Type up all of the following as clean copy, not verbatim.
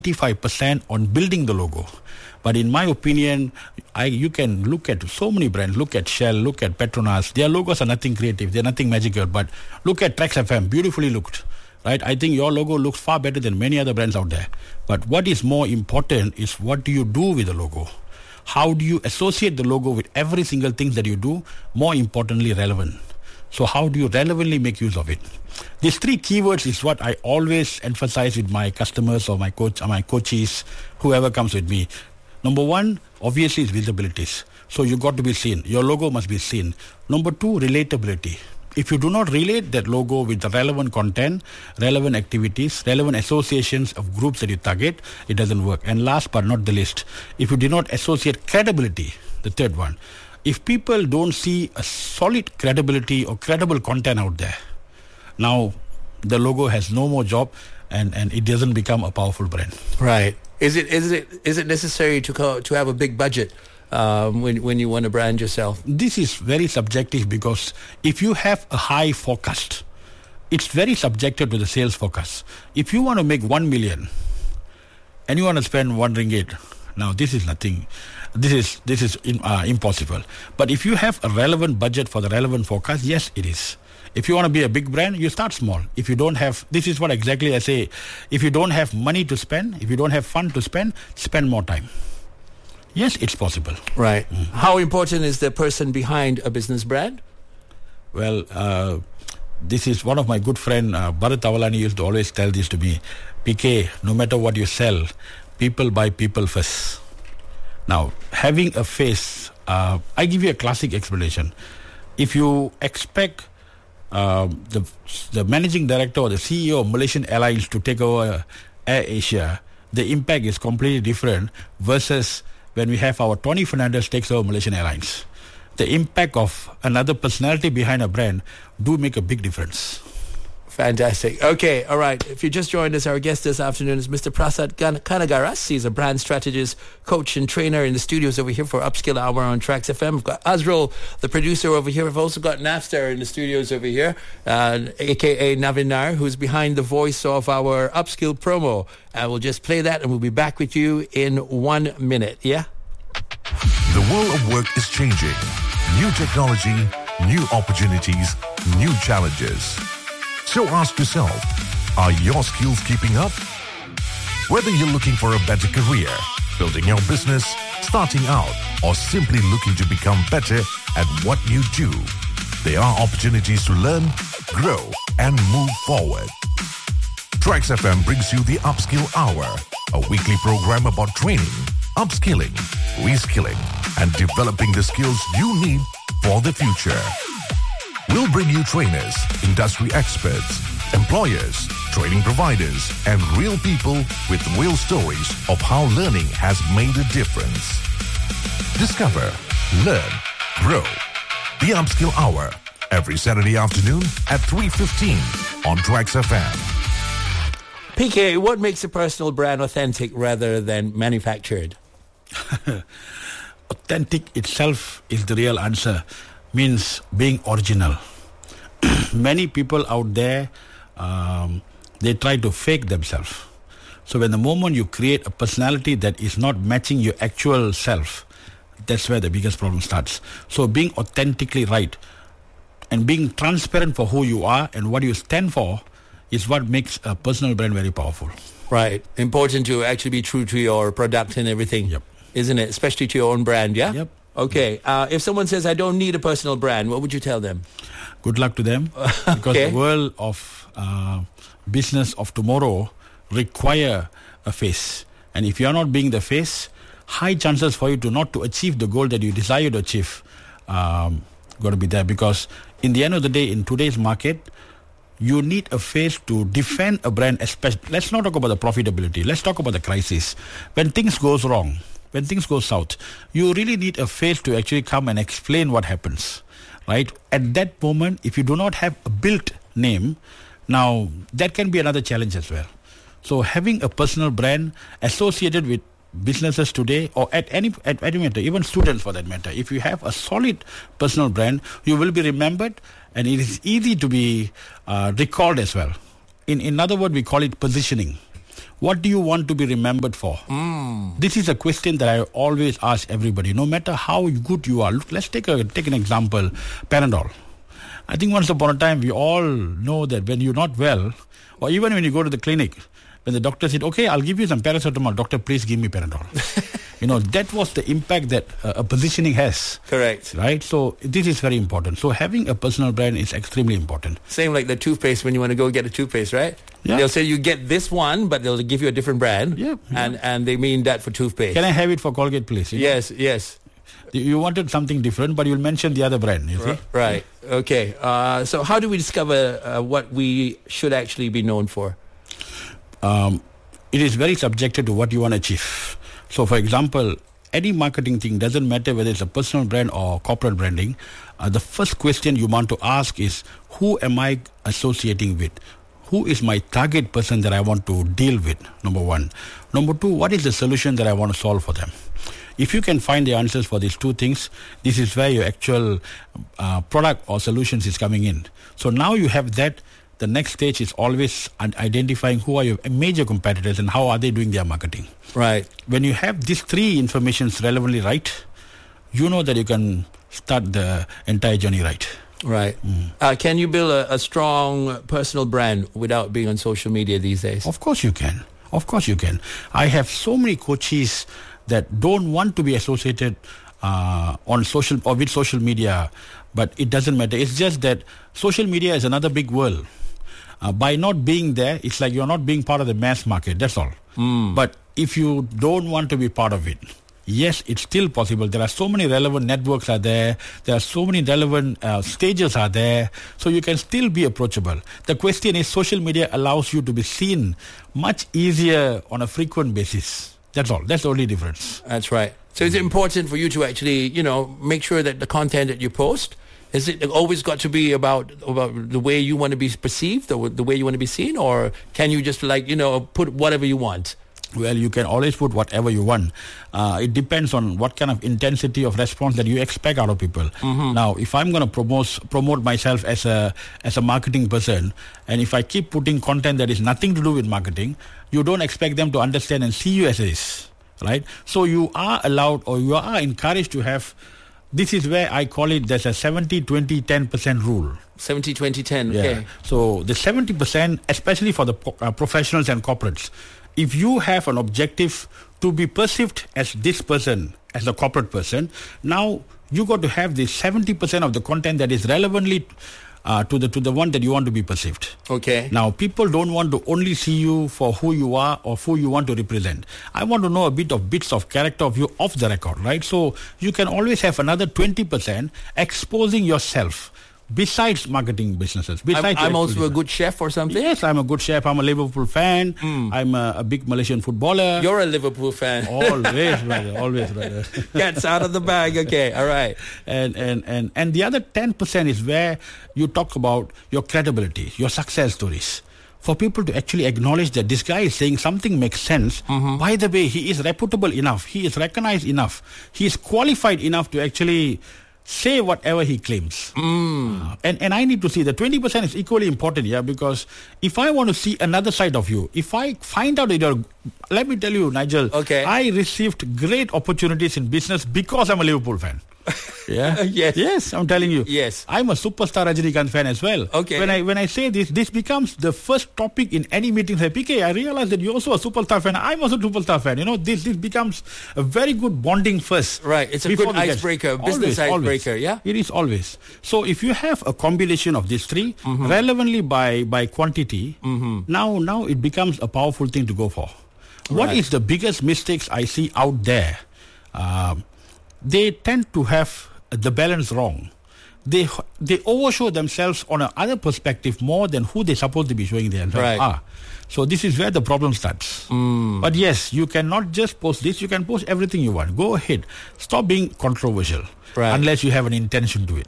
95% on building the logo. But in my opinion, you can look at so many brands. Look at Shell, look at Petronas. Their logos are nothing creative. They're nothing magical. But look at Trax FM, beautifully looked. Right? I think your logo looks far better than many other brands out there. But what is more important is what do you do with the logo? How do you associate the logo with every single thing that you do? More importantly, relevant. So how do you relevantly make use of it? These three keywords is what I always emphasize with my customers or my coach or my coaches, whoever comes with me. Number one, obviously, is visibilities. So you got to be seen. Your logo must be seen. Number two, relatability. If you do not relate that logo with the relevant content, relevant activities, relevant associations of groups that you target, it doesn't work. And last but not the least, if you do not associate credibility, the third one, if people don't see a solid credibility or credible content out there, now the logo has no more job and it doesn't become a powerful brand. Right. Is it necessary to have a big budget when you want to brand yourself? This is very subjective because if you have a high forecast, it's very subjective to the sales forecast. If you want to make 1 million and you want to spend 1 ringgit, now this is nothing. This is impossible. But if you have a relevant budget for the relevant forecast, yes, it is. If you want to be a big brand, you start small. If you don't have, this is what exactly I say. If you don't have money to spend, if you don't have fun to spend more time. Yes, it's possible. Right. How important is the person behind a business brand? Well, this is one of my good friend, Bharat Tavalani used to always tell this to me. PK, no matter what you sell, people buy people first. Now, having a face, I give you a classic explanation. If you expect the managing director or the CEO of Malaysian Airlines to take over Air Asia, the impact is completely different versus when we have our Tony Fernandez takes over Malaysian Airlines. The impact of another personality behind a brand do make a big difference. Fantastic. Okay, all right. If you just joined us, our guest this afternoon is Mr. Prasad Kanagaras. He's a brand strategist, coach and trainer in the studios over here for Upskill Hour on Trax FM. We've got Azrul, the producer over here. We've also got Nafstar in the studios over here, a.k.a. Navinar, who's behind the voice of our Upskill promo. We'll just play that and we'll be back with you in 1 minute. Yeah? The world of work is changing. New technology, new opportunities, new challenges. So ask yourself, are your skills keeping up? Whether you're looking for a better career, building your business, starting out, or simply looking to become better at what you do, there are opportunities to learn, grow, and move forward. Trax FM brings you the Upskill Hour, a weekly program about training, upskilling, reskilling, and developing the skills you need for the future. We'll bring you trainers, industry experts, employers, training providers, and real people with real stories of how learning has made a difference. Discover, learn, grow. The Upskill Hour, every Saturday afternoon at 3:15 on Trax FM. PK, what makes a personal brand authentic rather than manufactured? Authentic itself is the real answer. Means being original. Many people out there, they try to fake themselves. So when the moment you create a personality that is not matching your actual self, that's where the biggest problem starts. So being authentically right and being transparent for who you are and what you stand for is what makes a personal brand very powerful. Right. Important to actually be true to your product and everything. Yep. Isn't it? Especially to your own brand, yeah? Yep. Okay. If someone says, I don't need a personal brand, what would you tell them? Good luck to them. Because the world of business of tomorrow require a face. And if you're not being the face, high chances for you to achieve the goal that you desire to achieve got to be there. Because in the end of the day, in today's market, you need a face to defend a brand. Especially, let's not talk about the profitability. Let's talk about the crisis. When things goes wrong, when things go south, you really need a face to actually come and explain what happens, right? At that moment, if you do not have a built name, now that can be another challenge as well. So having a personal brand associated with businesses today, or at any matter, even students for that matter, if you have a solid personal brand, you will be remembered and it is easy to be recalled as well. In other words, we call it positioning. What do you want to be remembered for? This is a question that I always ask everybody, no matter how good you are. Look, let's take an example, Panadol. I think once upon a time, we all know that when you're not well, or even when you go to the clinic, when the doctor said, okay, I'll give you some paracetamol, doctor, please give me Panadol. That was the impact that a positioning has. Correct. Right? So this is very important. So having a personal brand is extremely important. Same like the toothpaste when you want to go get a toothpaste, right? Yeah. They'll say you get this one, but they'll give you a different brand. Yeah. And they mean that for toothpaste. Can I have it for Colgate, please? Yes. You wanted something different, but you'll mention the other brand, you see? Right. Okay. So how do we discover what we should actually be known for? It is very subjective to what you want to achieve. So, for example, any marketing thing, doesn't matter whether it's a personal brand or corporate branding, the first question you want to ask is, who am I associating with? Who is my target person that I want to deal with, number one. Number two, what is the solution that I want to solve for them? If you can find the answers for these two things, this is where your actual product or solutions is coming in. So now you have that. The next stage is always identifying who are your major competitors and how are they doing their marketing. Right. When you have these three informations relevantly right, you know that you can start the entire journey right. Right. Can you build a strong personal brand without being on social media these days? Of course you can. I have so many coaches that don't want to be associated on social or with social media, but it doesn't matter. It's just that social media is another big world. By not being there, it's like you're not being part of the mass market, that's all. But if you don't want to be part of it, yes, it's still possible. There are so many relevant networks are there. There are so many relevant stages are there. So you can still be approachable. The question is, social media allows you to be seen much easier on a frequent basis. That's all. That's the only difference. That's right. So it's important for you to actually, make sure that the content that you post, is it always got to be about the way you want to be perceived or the way you want to be seen? Or can you just put whatever you want? Well, you can always put whatever you want. It depends on what kind of intensity of response that you expect out of people. Now, if I'm going to promote myself as a marketing person, and if I keep putting content that is nothing to do with marketing, you don't expect them to understand and see you as is, right? So you are allowed or you are encouraged to have. This is where I call it, there's a 70-20-10% rule. 70-20-10, okay. Yeah. So the 70%, especially for the professionals and corporates, if you have an objective to be perceived as this person, as a corporate person, now you got to have the 70% of the content that is relevantly to the one that you want to be perceived. Okay. Now, people don't want to only see you for who you are or who you want to represent. I want to know a bits of character of you off the record, right? So you can always have another 20% exposing yourself. Besides marketing businesses. I'm also a good chef or something? Yes, I'm a good chef. I'm a Liverpool fan. I'm a big Malaysian footballer. You're a Liverpool fan. Always, brother. Cat's out of the bag. Okay, all right. And the other 10% is where you talk about your credibility, your success stories. For people to actually acknowledge that this guy is saying something makes sense. By the way, he is reputable enough. He is recognized enough. He is qualified enough to actually say whatever he claims. And I need to see the 20% is equally important, because if I want to see another side of you, if I find out that let me tell you, Nigel, okay, I received great opportunities in business because I'm a Liverpool fan. Yeah. Yes, I'm telling you. Yes. I'm a superstar Rajinikanth fan as well. Okay. When I say this becomes the first topic in any meeting. Say, PK, I realize that you're also a superstar fan. I'm also a superstar fan. This becomes a very good bonding first. Right. It's a good icebreaker, business icebreaker, yeah? It is always. So if you have a combination of these three, relevantly by quantity, now it becomes a powerful thing to go for. What is the biggest mistakes I see out there? They tend to have the balance wrong. They overshow themselves on another perspective more than who they're supposed to be showing themselves are. So this is where the problem starts. But yes, you cannot just post this. You can post everything you want. Go ahead. Stop being controversial. Right. Unless you have an intention to it.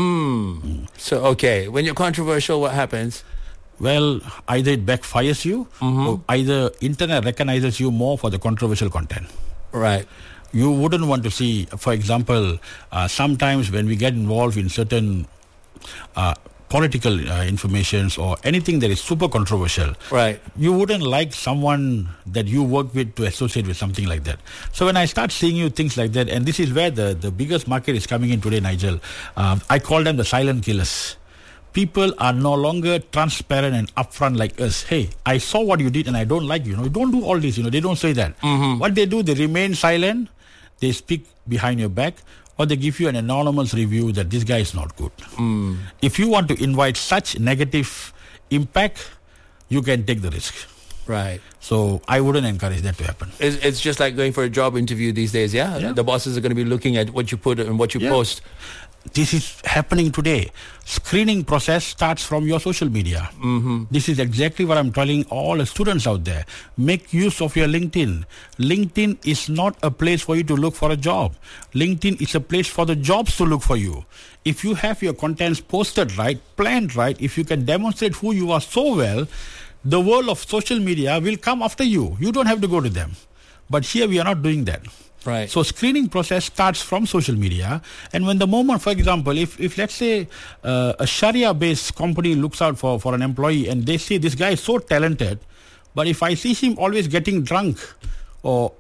So, okay. When you're controversial, what happens? Well, either it backfires you or either internet recognizes you more for the controversial content. Right. You wouldn't want to see, for example, sometimes when we get involved in certain political informations or anything that is super controversial, Right. you wouldn't like someone that you work with to associate with something like that. So when I start seeing you things like that, and this is where the biggest market is coming in today, Nigel, I call them the silent killers. People are no longer transparent and upfront like us. Hey, I saw what you did and I don't like you. Don't do all this. They don't say that. What they do, they remain silent. They speak behind your back, or they give you an anonymous review that this guy is not good. If you want to invite such negative impact, you can take the risk. Right. So I wouldn't encourage that to happen. It's just like going for a job interview these days, yeah? The bosses are going to be looking at what you put and what you post. This is happening today. Screening process starts from your social media. This is exactly what I'm telling all the students out there. Make use of your LinkedIn. LinkedIn is not a place for you to look for a job. LinkedIn is a place for the jobs to look for you. If you have your contents posted right, planned right, if you can demonstrate who you are so well, the world of social media will come after you. You don't have to go to them. But here we are not doing that. Right. So screening process starts from social media, and when the moment, for example, if let's say a Sharia-based company looks out for an employee and they say this guy is so talented, but if I see him always getting drunk or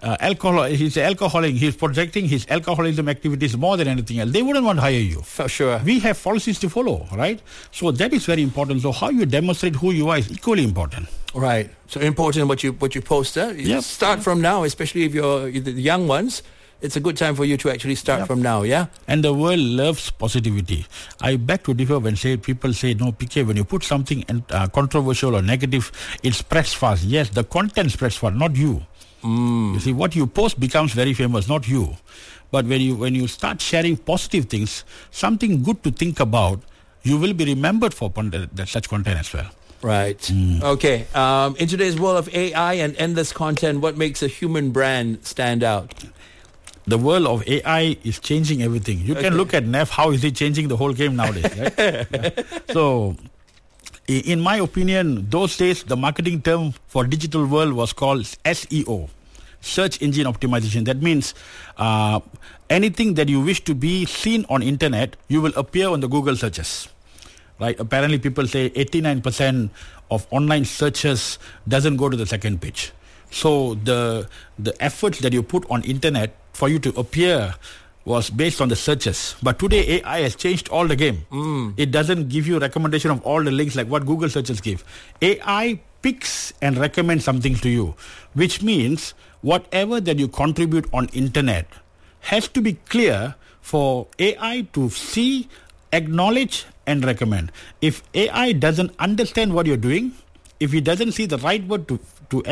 he's alcoholic, he's projecting his alcoholism activities more than anything else, they wouldn't want to hire you. For sure. We have policies to follow, right? So that is very important. So how you demonstrate who you are is equally important. Right. So important what you post. Start from now, especially if you're the young ones. It's a good time for you to actually start from now, yeah? And the world loves positivity. I beg to differ when people say, no, PK, when you put something controversial or negative, it spreads fast. Yes, the content spreads fast, not you. You see, what you post becomes very famous, not you. But when you start sharing positive things, something good to think about, you will be remembered for such content as well. Right. Okay. In today's world of AI and endless content, what makes a human brand stand out? The world of AI is changing everything. You can look at Neff, how is he changing the whole game nowadays, right? So, in my opinion, those days, the marketing term for digital world was called SEO, search engine optimization. That means anything that you wish to be seen on internet, you will appear on the Google searches. Right? Apparently, people say 89% of online searches doesn't go to the second page. So the efforts that you put on internet for you to appear was based on the searches. But today AI has changed all the game. It doesn't give you recommendation of all the links like what Google searches give. AI picks and recommends something to you, which means whatever that you contribute on internet has to be clear for AI to see, acknowledge and recommend. If AI doesn't understand what you're doing, if he doesn't see the right word to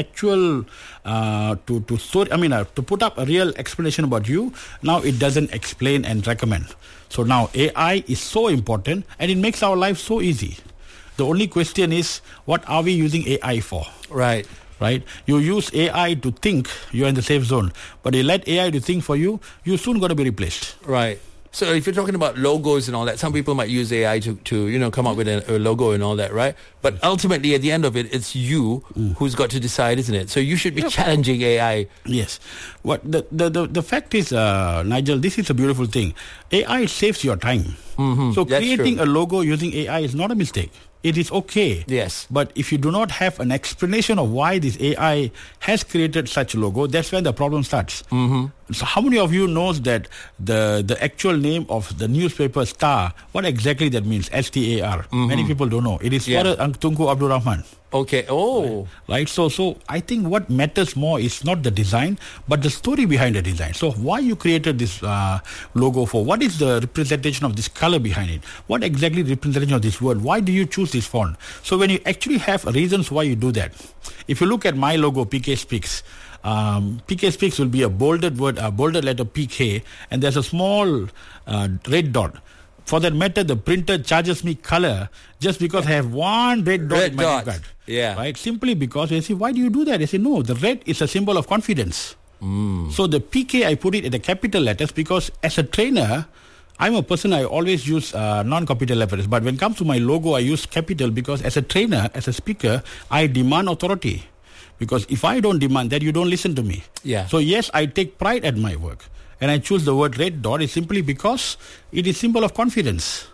put up a real explanation about you, now it doesn't explain and recommend. So now AI is so important and it makes our life so easy. The only question is, what are we using AI for? Right. Right? You use AI to think, you're in the safe zone. But you let AI to think for you, you're soon going to be replaced. Right. So if you're talking about logos and all that, some people might use AI to come up with a logo and all that, right? But ultimately, at the end of it, it's you who's got to decide, isn't it? So you should be challenging AI. Yes. What the fact is, Nigel, this is a beautiful thing. AI saves your time. So That's creating true. a logo using AI is not a mistake. It is okay. Yes. But if you do not have an explanation of why this AI has created such a logo, that's when the problem starts. So how many of you knows that the actual name of the newspaper Star, what exactly that means? STAR. Many people don't know. It is Suara Tunku Abdul Rahman. Okay. Oh. Right. So I think what matters more is not the design, but the story behind the design. So why you created this logo for? What is the representation of this color behind it? What exactly representation of this word? Why do you choose this font? So when you actually have reasons why you do that, if you look at my logo, PK Speaks, PK Speaks will be a bolded word, a bolded letter PK, and there's a small red dot. For that matter, the printer charges me color just because I have one red dot in my name card. Yeah. Right? Simply because they say, why do you do that? I say, no, the red is a symbol of confidence. So the PK, I put it in the capital letters because as a trainer, I'm a person, I always use non-capital letters. But when it comes to my logo, I use capital because as a trainer, as a speaker, I demand authority. Because if I don't demand that, you don't listen to me. Yeah. So yes, I take pride at my work. And I choose the word red dot is simply because it is symbol of confidence.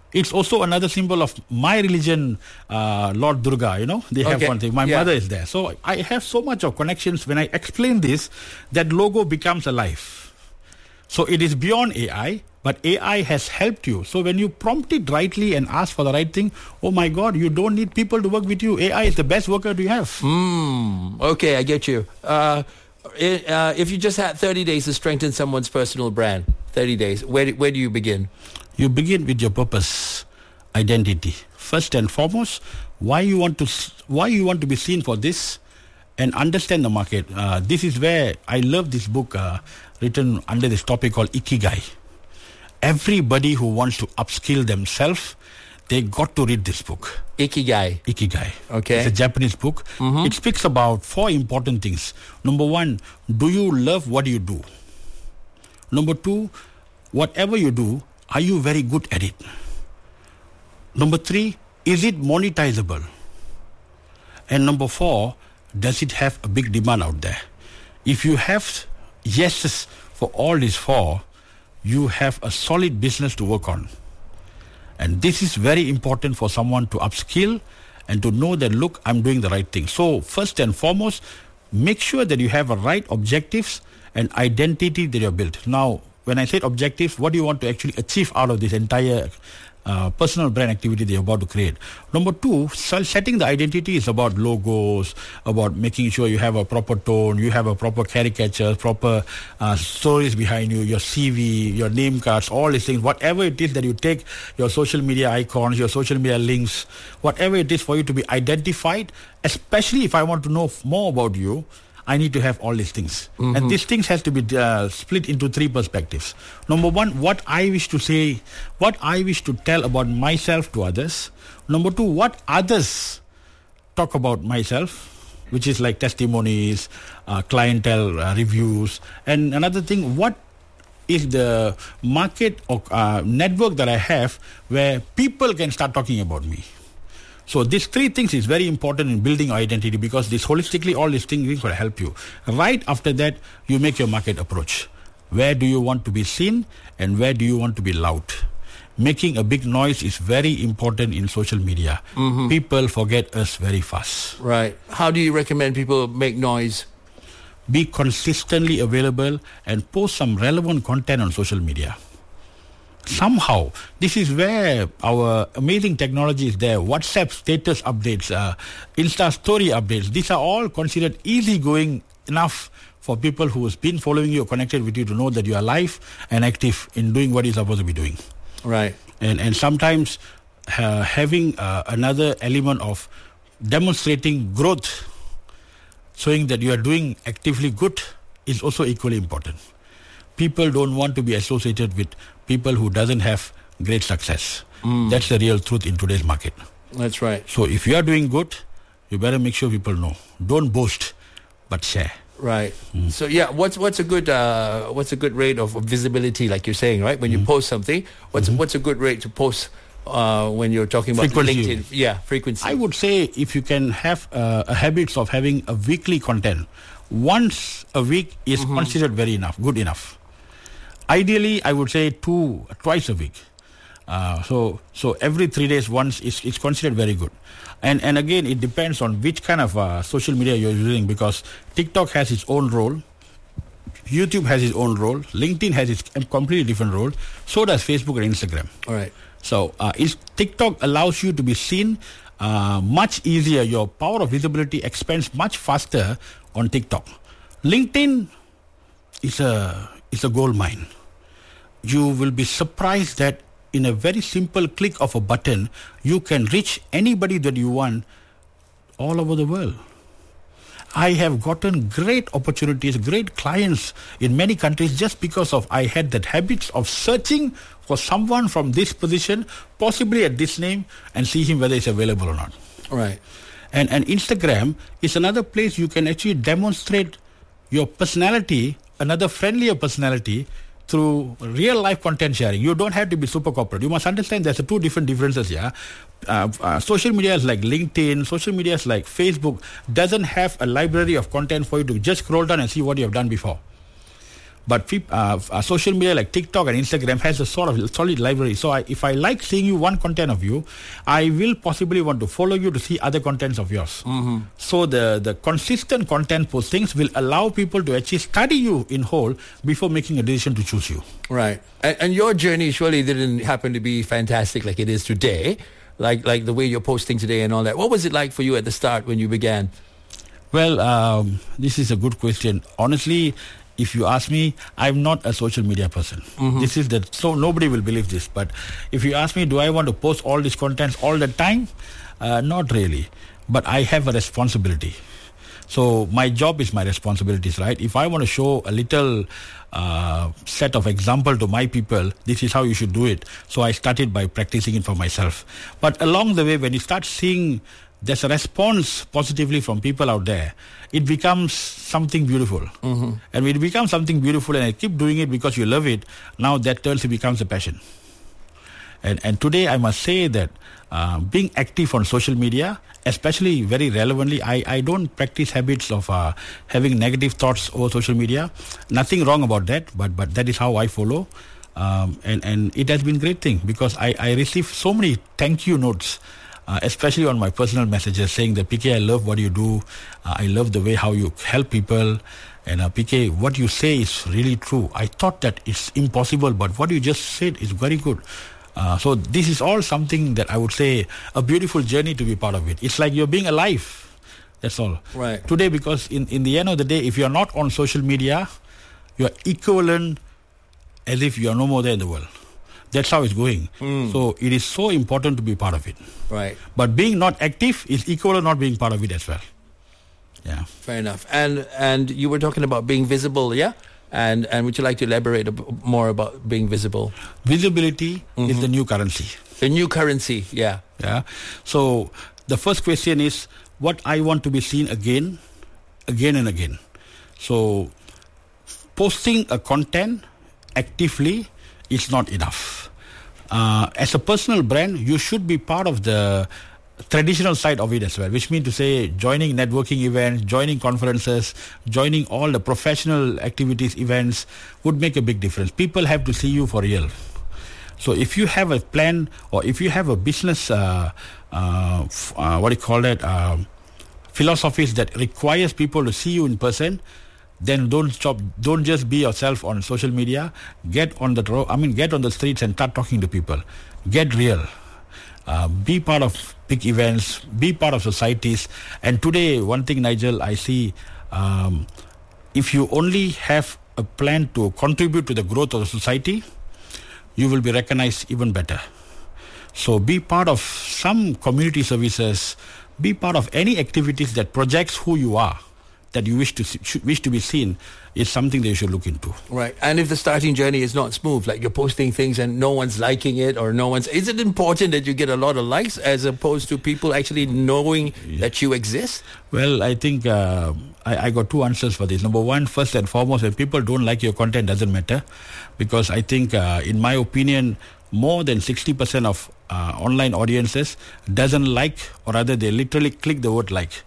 It's also another symbol of my religion, Lord Durga, they have one thing. My mother is there. So I have so much of connections when I explain this, that logo becomes alive. So it is beyond AI, but AI has helped you. So when you prompt it rightly and ask for the right thing, oh my God, you don't need people to work with you. AI is the best worker you have. Okay, I get you. If you just had 30 days to strengthen someone's personal brand, 30 days, where do you begin? You begin with your purpose, identity. First and foremost, why you want to be seen for this, and understand the market. This is where I love this book written under this topic called Ikigai. Everybody who wants to upskill themselves, they got to read this book. Ikigai. Okay. It's a Japanese book. It speaks about 4 important things. Number 1, do you love what you do? Number 2, whatever you do, are you very good at it? Number 3, is it monetizable? And number 4, does it have a big demand out there? If you have yeses for all these 4, you have a solid business to work on. And this is very important for someone to upskill and to know that, look, I'm doing the right thing. So first and foremost, make sure that you have a right objectives and identity that you're built. Now, when I said objectives, what do you want to actually achieve out of this entire personal brand activity that you're about to create? Number 2, setting the identity is about logos, about making sure you have a proper tone, you have a proper caricature, proper stories behind you, your CV, your name cards, all these things. Whatever it is that you take, your social media icons, your social media links, whatever it is for you to be identified, especially if I want to know more about you, I need to have all these things. And these things has to be split into 3 perspectives. Number 1, what I wish to say, what I wish to tell about myself to others. Number 2, what others talk about myself, which is like testimonies, clientele reviews. And another thing, what is the market or network that I have where people can start talking about me. So these 3 things is very important in building identity, because this holistically, all these things will help you. Right after that, you make your market approach. Where do you want to be seen and where do you want to be loud? Making a big noise is very important in social media. People forget us very fast. Right. How do you recommend people make noise? Be consistently available and post some relevant content on social media. Somehow, this is where our amazing technology is there. WhatsApp status updates, Insta story updates. These are all considered easygoing enough for people who have been following you or connected with you to know that you are live and active in doing what you're supposed to be doing. Right. And sometimes having another element of demonstrating growth, showing that you are doing actively good, is also equally important. People don't want to be associated with people who doesn't have great success. That's the real truth in today's market. That's right. So if you are doing good, you better make sure people know. Don't boast, but share. Right. So yeah, what's a good rate of visibility, like you're saying, right? When you post something, what's a good rate to post when you're talking about frequency. LinkedIn? Yeah, frequency. I would say if you can have a habit of having a weekly content, once a week is considered good enough. Ideally, I would say twice a week. So every 3 days once is considered very good. And again, it depends on which kind of social media you're using, because TikTok has its own role, YouTube has its own role, LinkedIn has its completely different role, so does Facebook and Instagram. All right. So TikTok allows you to be seen much easier. Your power of visibility expands much faster on TikTok. LinkedIn is a gold mine. You will be surprised that in a very simple click of a button, you can reach anybody that you want all over the world. I have gotten great opportunities, great clients in many countries just because of I had that habit of searching for someone from this position, possibly at this name, and see him whether it's available or not. Right. And Instagram is another place you can actually demonstrate your personality, another friendlier personality, through real life content sharing. You don't have to be super corporate. You must understand there's 2 different differences here. Social media is like LinkedIn, social media is like Facebook, doesn't have a library of content for you to just scroll down and see what you have done before. But social media like TikTok and Instagram has a sort of solid library. So if I like seeing you one content of you, I will possibly want to follow you to see other contents of yours. So the consistent content postings will allow people to actually study you in whole before making a decision to choose you. Right. And your journey surely didn't happen to be fantastic like it is today, like the way you're posting today and all that. What was it like for you at the start when you began? Well, this is a good question. Honestly, if you ask me, I'm not a social media person. So nobody will believe this. But if you ask me, do I want to post all this contents all the time? Not really. But I have a responsibility. So my job is my responsibilities, right? If I want to show a little set of example to my people, this is how you should do it. So I started by practicing it for myself. But along the way, when you start seeing there's a response positively from people out there, it becomes something beautiful. And when it becomes something beautiful and I keep doing it because you love it, now that becomes a passion. And today I must say that being active on social media, especially very relevantly, I don't practice habits of having negative thoughts over social media. Nothing wrong about that, but that is how I follow. And it has been a great thing because I receive so many thank you notes, especially on my personal messages saying that, PK, I love what you do. I love the way how you help people. And PK, what you say is really true. I thought that it's impossible, but what you just said is very good. So this is all something that I would say a beautiful journey to be part of it. It's like you're being alive. That's all. Right. Today, because in the end of the day, if you're not on social media, you're equivalent as if you are no more there in the world. That's how it's going. So it is so important to be part of it. Right. But being not active is equal to not being part of it as well. Yeah. Fair enough. And you were talking about being visible, yeah? And would you like to elaborate more about being visible? Visibility is the new currency. The new currency, yeah. Yeah. So the first question is what I want to be seen again and again. So posting a content actively is not enough. As a personal brand, you should be part of the traditional side of it as well, which means to say joining networking events, joining conferences, joining all the professional activities, events would make a big difference. People have to see you for real. So if you have a plan or if you have a business, philosophies that requires people to see you in person, then don't just be yourself on social media. Get on the streets and start talking to people. Get real. Be part of big events, be part of societies. And today, one thing, Nigel, I see, if you only have a plan to contribute to the growth of the society, you will be recognized even better. So be part of some community services, be part of any activities that projects who you are, that you wish to be seen, is something that you should look into. Right. And if the starting journey is not smooth, like you're posting things and no one's liking it or is it important that you get a lot of likes as opposed to people actually knowing that you exist? Well, I think I got two answers for this. Number one, first and foremost, if people don't like your content, doesn't matter. Because I think, in my opinion, more than 60% of online audiences doesn't like, or rather they literally click the word like.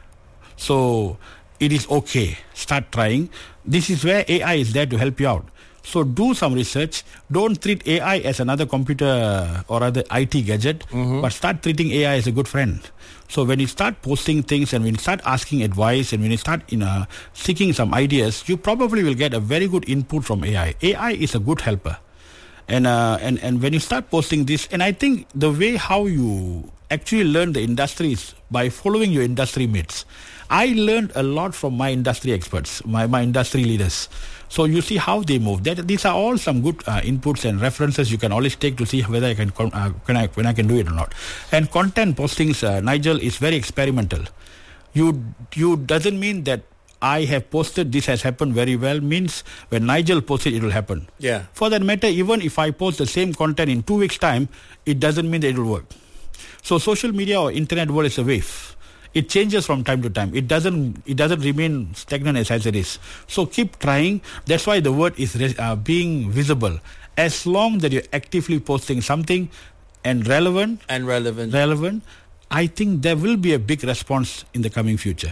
So it is okay. Start trying. This is where AI is there to help you out. So do some research. Don't treat AI as another computer or other IT gadget, but start treating AI as a good friend. So when you start posting things and when you start asking advice and when you start seeking some ideas, you probably will get a very good input from AI. AI is a good helper. And when you start posting this, and I think the way how you actually learn the industry is by following your industry mates. I learned a lot from my industry experts, my industry leaders. So you see how they move. These are all some good inputs and references you can always take to see whether I can when I can do it or not. And content postings, Nigel, is very experimental. You doesn't mean that I have posted this has happened very well, means when Nigel posts it will happen. Yeah. For that matter, even if I post the same content in 2 weeks' time, it doesn't mean that it will work. So social media or internet world is a wave. It changes from time to time. It doesn't remain stagnant as it is. So keep trying. That's why the word is being visible. As long that you're actively posting something and relevant, I think there will be a big response in the coming future.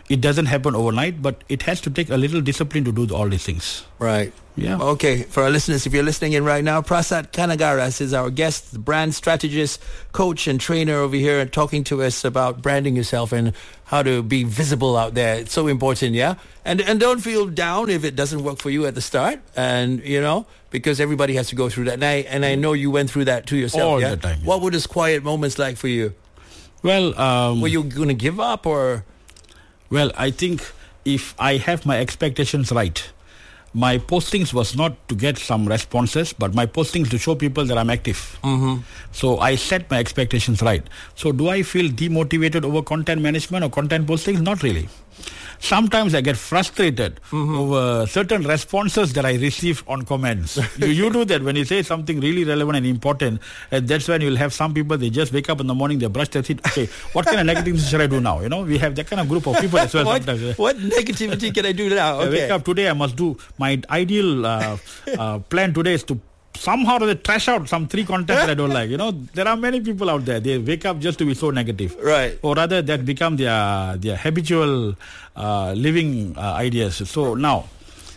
It doesn't happen overnight, but it has to take a little discipline to do all these things. Right. Yeah. Okay. For our listeners, if you're listening in right now, Prasad Kanagaras is our guest, the brand strategist, coach and trainer over here, and talking to us about branding yourself and how to be visible out there. It's so important, yeah? And don't feel down if it doesn't work for you at the start. And, because everybody has to go through that. And I know you went through that too yourself, all yeah? the time. Yeah. What were those quiet moments like for you? Well, were you going to give up or... Well, I think if I have my expectations right, my postings was not to get some responses, but my postings to show people that I'm active. Mm-hmm. So I set my expectations right. So do I feel demotivated over content management or content postings? Not really. Sometimes I get frustrated over certain responses that I receive on comments. you do that when you say something really relevant and important, and that's when you'll have some people, they just wake up in the morning, they brush their teeth, okay, what kind of negativity should I do now? We have that kind of group of people as well sometimes. What negativity can I do now? Okay. I wake up today, I must do, my ideal plan today is to somehow they trash out some 3 content that I don't like. There are many people out there. They wake up just to be so negative. Right. Or rather, that become their habitual living ideas. So now,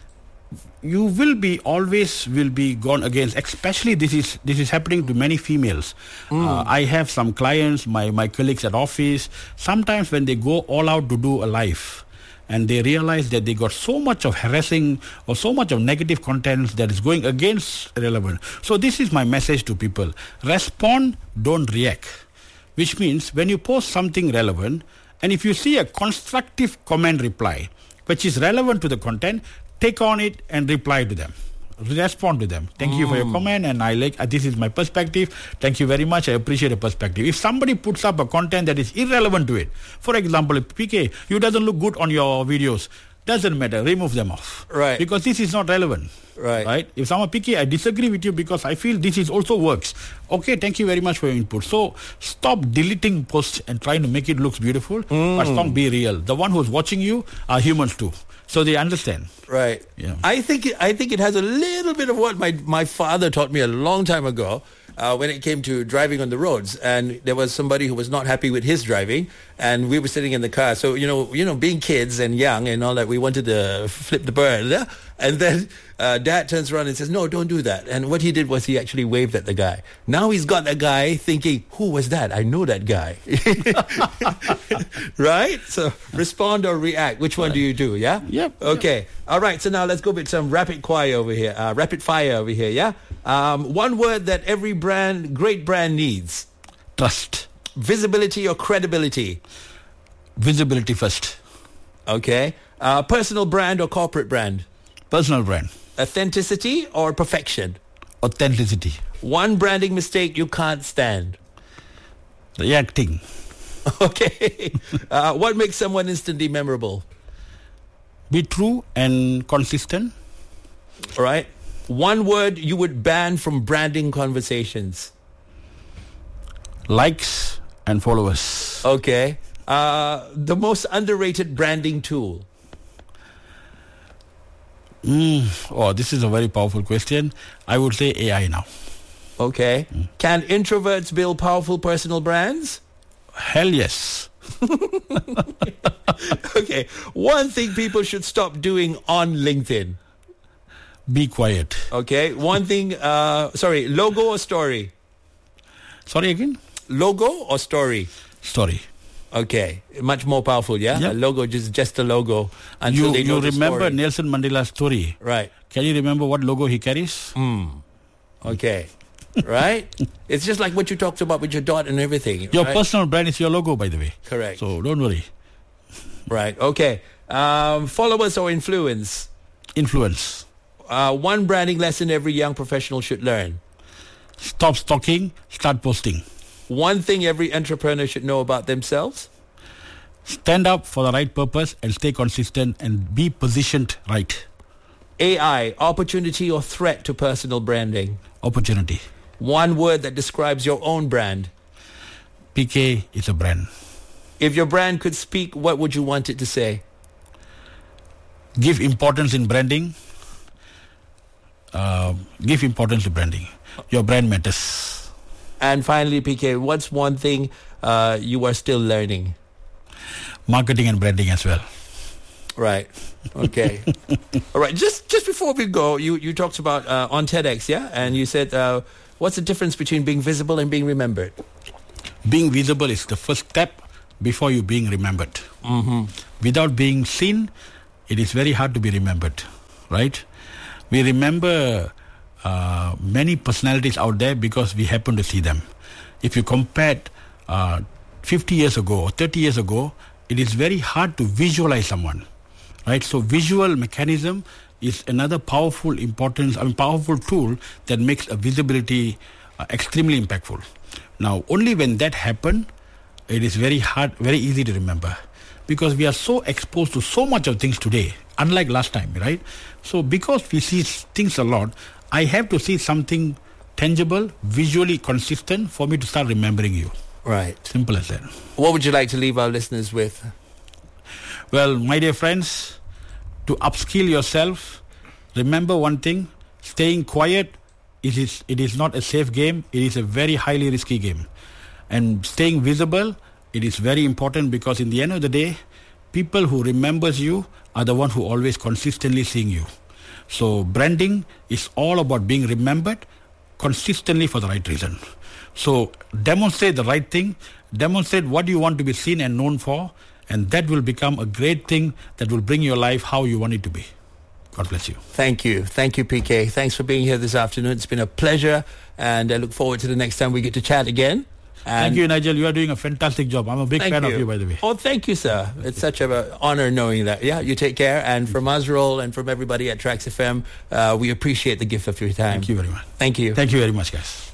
you always will be gone against. Especially this is happening to many females. I have some clients, my colleagues at office. Sometimes when they go all out to do a live, and they realize that they got so much of harassing or so much of negative content that is going against relevant. So this is my message to people. Respond, don't react. Which means when you post something relevant, and if you see a constructive comment reply, which is relevant to the content, take on it and reply to them. Respond to them. Thank you for your comment, and I like this is my perspective. Thank you very much. I appreciate the perspective. If somebody puts up a content that is irrelevant to it, for example, if PK, you doesn't look good on your videos, doesn't matter. Remove them off. Right. Because this is not relevant. Right. If someone PK, I disagree with you because I feel this is also works. Okay, thank you very much for your input. So stop deleting posts and trying to make it look beautiful, but stop be real. The one who's watching you are humans too. So they understand. Right. Yeah. I think it has a little bit of what my father taught me a long time ago when it came to driving on the roads. And there was somebody who was not happy with his driving, and we were sitting in the car. So, being kids and young and all that, we wanted to flip the bird. And then Dad turns around and says, no, don't do that. And what he did was he actually waved at the guy. Now he's got a guy thinking, who was that? I know that guy. Right? So respond or react. Which one do you do? Yeah? Yep. Okay. All right. So now let's go with some rapid fire over here. Yeah? One word that every great brand needs. Trust. Visibility or credibility? Visibility first. Okay. Personal brand or corporate brand? Personal brand. Authenticity or perfection? Authenticity. One branding mistake you can't stand? Reacting. Okay. What makes someone instantly memorable? Be true and consistent. All right. One word you would ban from branding conversations? Likes and followers. Okay. The most underrated branding tool? This is a very powerful question. I would say AI now. Okay. Can introverts build powerful personal brands? Hell yes. Okay. One thing people should stop doing on LinkedIn? Be quiet. Okay. One thing, logo or story? Sorry again? Logo or story? Story. Okay. Much more powerful, yeah? Yep. A logo, just a logo. Until they know you the remember story. Nelson Mandela's story. Right. Can you remember what logo he carries? Okay. Right? It's just like what you talked about with your dot and everything. Your right? personal brand is your logo, by the way. Correct. So don't worry. Right. Okay. Followers or influence? Influence. One branding lesson every young professional should learn? Stop stalking, start posting. One thing every entrepreneur should know about themselves? Stand up for the right purpose and stay consistent and be positioned right. AI, opportunity or threat to personal branding? Opportunity. One word that describes your own brand? PK is a brand. If your brand could speak, what would you want it to say? Give importance in branding. Give importance to branding. Your brand matters. And finally, PK, what's one thing you are still learning? Marketing and branding as well. Right. Okay. All right. Just before we go, you talked about on TEDx, yeah? And you said, what's the difference between being visible and being remembered? Being visible is the first step before you being remembered. Without being seen, it is very hard to be remembered, right? We remember many personalities out there because we happen to see them. If you compare 50 years ago or 30 years ago, it is very hard to visualize someone, right? So visual mechanism is another powerful tool that makes a visibility extremely impactful. Now, only when that happens, it is very easy to remember, because we are so exposed to so much of things today, unlike last time, right? So because we see things a lot, I have to see something tangible, visually consistent for me to start remembering you. Right. Simple as that. What would you like to leave our listeners with? Well, my dear friends, to upskill yourself, remember one thing: staying quiet, it is not a safe game. It is a very highly risky game. And staying visible, it is very important, because in the end of the day, people who remembers you are the one who always consistently seeing you. So branding is all about being remembered consistently for the right reason. So demonstrate the right thing, demonstrate what you want to be seen and known for, and that will become a great thing that will bring your life how you want it to be. God bless you. Thank you. Thank you, PK. Thanks for being here this afternoon. It's been a pleasure, and I look forward to the next time we get to chat again. And thank you, Nigel. You are doing a fantastic job. I'm a big fan of you, by the way. Oh, thank you, sir. It's such an honor knowing that. Yeah, you take care. And from Azrul and from everybody at Tracks FM, we appreciate the gift of your time. Thank you very much. Thank you. Thank you very much, guys.